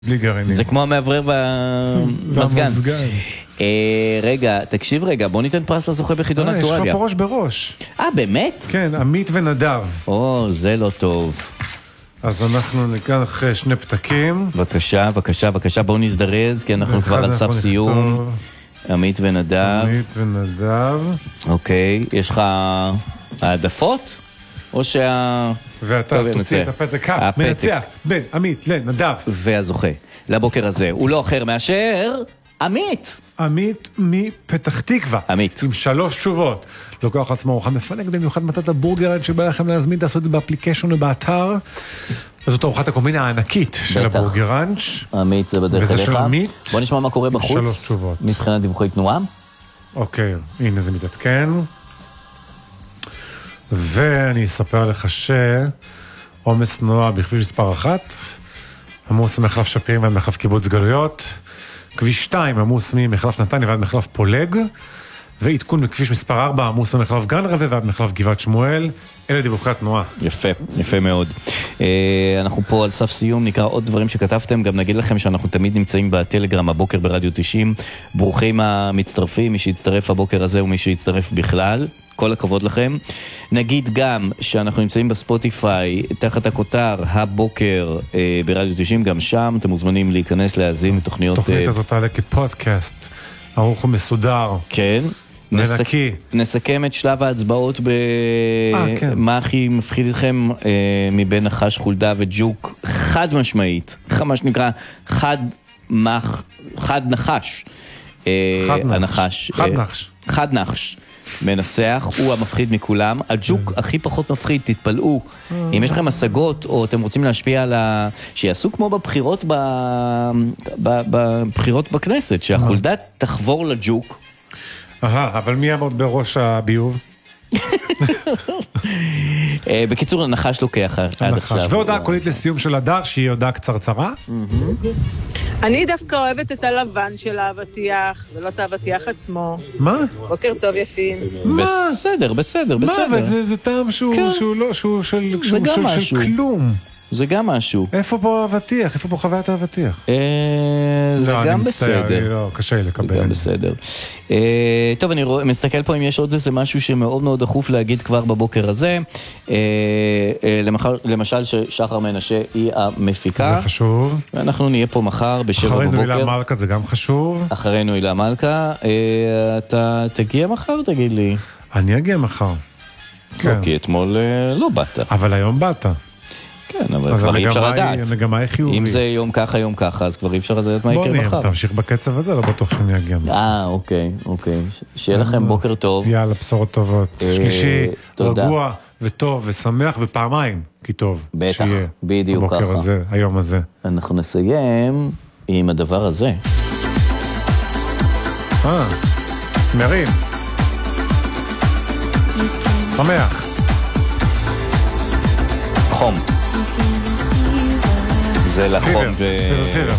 בלי גרעינים. זה כמו המעברר במזגן. רגע, תקשיב רגע, בוא ניתן פרס לזוכה בחידון אקטואליה. יש לך פה ראש בראש. באמת? כן, עמית ונדב. זה לא טוב. אז אנחנו ניקח שני פתקים. בבקשה, בואו נזדרז, כי אנחנו כבר על סף סיום. עמית ונדב. אוקיי, יש לך העדפות? או ואתה תוציא את הפתק מנצח בין עמית לנדב. והזוכה לבוקר הזה הוא לא אחר מאשר עמית מפתח תקווה. עמית עם 3 תשובות. לוקח עצמו ארוחה מפנק במיוחד מתת הבורגר שבא לכם להזמין, תעשו את זה באפליקיישן ובאתר. אז זאת ארוחת הקומבינה הענקית של הבורגראנץ'. עמית זה בדרך אליך. בוא נשמע מה קורה בחוץ 3 תשובות. מבחינת דיווחי תנועה. אוקיי, הנה זה מתעדכן. ואני אספר לך שעומס תנועה בכביש מספר 1, עמוס ממחלף שפירים ועד מחלף קיבוץ גלויות, כביש 2 עמוס ממחלף נתניה ועד מחלף פולג, ועדכון בכביש מספר 4 עמוס ממחלף גן רווה ועד מחלף גבעת שמואל. אלה דיווחי התנועה. יפה מאוד. אנחנו פה על סף סיום, נקרא עוד דברים שכתבתם, גם נגיד לכם שאנחנו תמיד נמצאים בטלגרם הבוקר ברדיו 90, ברוכים המצטרפים, מי שיצטרף הבוקר הזה ומי שיצטרף בכלל, כל הכבוד לכם. נגיד גם שאנחנו נמצאים בספוטיפיי תחת הכותר הבוקר ברדיו 90, גם שם אתם מוזמנים להיכנס להאזין לתוכניות. התוכנית הזאת תעלה כפודקאסט, ערוך ומסודר. כן. נסכם את שלב ההצבעות במה הכי מפחיד אתכם מבין נחש, חולדה וג'וק. חד משמעית, מה שנקרא חד נחש. חד נחש מנצח, הוא המפחיד מכולם. הג'וק הכי פחות מפחיד, תתפלאו. אם יש לכם השגות או אתם רוצים להשפיע על שיעשו כמו בבחירות בכנסת, שהחולדה תחבור לג'וק. אבל מי יעמוד בראש הביוב? בקיצור, הנחש לוקח עד עכשיו. והודעה קולית לסיום של הדר, שהיא הודעה קצרצרה. אני דווקא אוהבת את הלבן של האבטיח, ולא את האבטיח עצמו. מה? בוקר טוב יפין. בסדר. מה? אבל זה טעם שהוא של כלום. זה גם משהו. איפה פה האבטיח? איפה פה חוויית האבטיח? זה גם בסדר. לא, קשה לי לקבל. זה גם בסדר. טוב, אני מסתכל פה אם יש עוד איזה משהו שמאוד מאוד דחוף להגיד כבר בבוקר הזה. למשל ששחר מנשה היא המפיקה. זה חשוב. ואנחנו נהיה פה מחר ב7 בבוקר. אחרינו הילה מלכה זה גם חשוב. אחרינו הילה מלכה. אתה תגיע מחר, תגיד לי. אני אגיע מחר. כי אתמול לא באת. אבל היום באת. כן, אבל כבר אי אפשר לדעת. המגמה היא חיובית. אם זה יום ככה, אז כבר אי אפשר לדעת מה יקרה מחר. בוא נראה, תמשיך בקצב הזה, לא בטוח שאני אגיע. אוקיי. שיהיה לכם בוקר טוב. יאללה, בשורות טובות. שלישי, רגוע וטוב ושמח ופעמיים, כי טוב. בטח, בדיוק ככה. בבוקר הזה, היום הזה. אנחנו נסיים עם הדבר הזה. מרים. שמח. חום. זה לחום פיבר.